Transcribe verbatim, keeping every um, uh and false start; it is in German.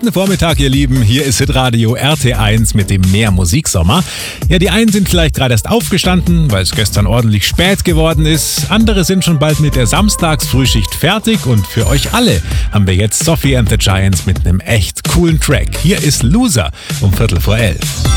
Guten Vormittag, ihr Lieben. Hier ist Hitradio R T eins mit dem Mehr Musiksommer. Ja, die einen sind vielleicht gerade erst aufgestanden, weil es gestern ordentlich spät geworden ist. Andere sind schon bald mit der Samstagsfrühschicht fertig. Und für euch alle haben wir jetzt Sophie and the Giants mit einem echt coolen Track. Hier ist Loser um Viertel vor elf.